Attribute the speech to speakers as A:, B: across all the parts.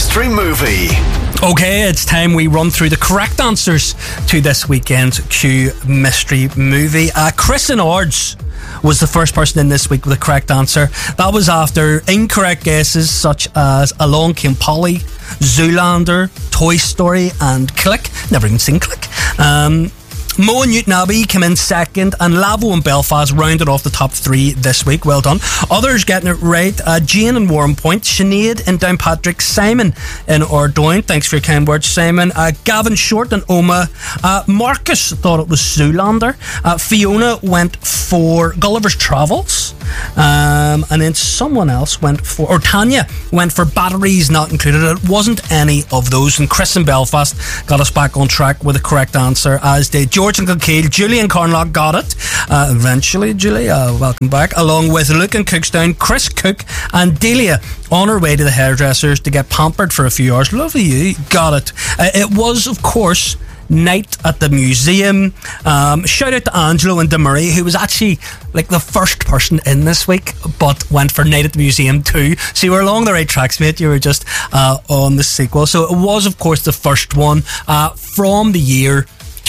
A: Mystery Movie.
B: Okay, it's time we run through the correct answers to this weekend's Q Mystery Movie. Chris and Ords was the first person in this week with the correct answer. That was after incorrect guesses such as Along Came Polly, Zoolander, Toy Story and Click. Never even seen Click. Mo and Newton Abbey came in second, and Lavo and Belfast rounded off the top three this week. Well done. Others getting it right: Jane in Warrenpoint, Sinead in Downpatrick, Simon in Ardoyne. Thanks for your kind words, Simon. Gavin Short in Oma. Marcus thought it was Zoolander. Fiona went for Gulliver's Travels. And then someone else went for, or Tanya went for Batteries Not Included. It wasn't any of those. And Chris in Belfast got us back on track with the correct answer, as did George and Kilkeel. Julie and Carnlough got it eventually. Julie, welcome back, along with Luke and Cookstown, Chris Cook and Delia on her way to the hairdressers to get pampered for a few hours. Lovely, you got it. It was, of course, Night at the Museum. Shout out to Angelo and Demurray, who was actually like the first person in this week, but went for Night at the Museum too. So you were along the right tracks, mate. You were just on the sequel. So it was, of course, the first one from the year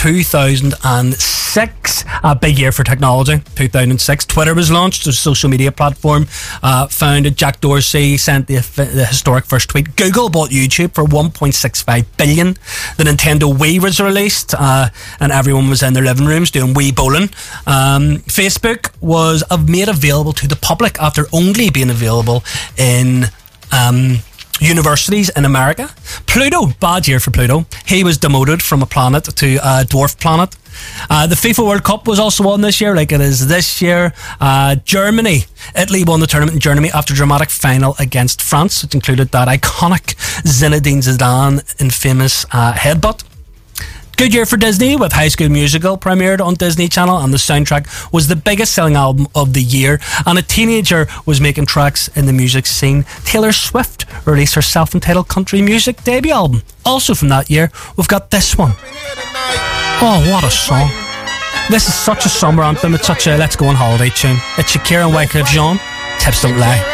B: 2006. A big year for technology. 2006, Twitter was launched, a social media platform founded. Jack Dorsey sent the historic first tweet. Google bought YouTube for $1.65 billion. The Nintendo Wii was released, and everyone was in their living rooms doing Wii bowling. Facebook was made available to the public after only being available in universities in America. Pluto, bad year for Pluto. He was demoted from a planet to a dwarf planet. The FIFA World Cup was also on this year, like it is this year. Italy won the tournament in Germany after a dramatic final against France, which included that iconic Zinedine Zidane infamous headbutt. Good year for Disney, with High School Musical premiered on Disney Channel, and the soundtrack was the biggest selling album of the year, and a teenager was making tracks in the music scene. Taylor Swift released her self-entitled country music debut album. Also from that year, we've got this one. Oh, what a song. This is such a summer anthem. It's such a let's go on holiday tune. It's Shakira and Wyclef Jean. Tips don't lie.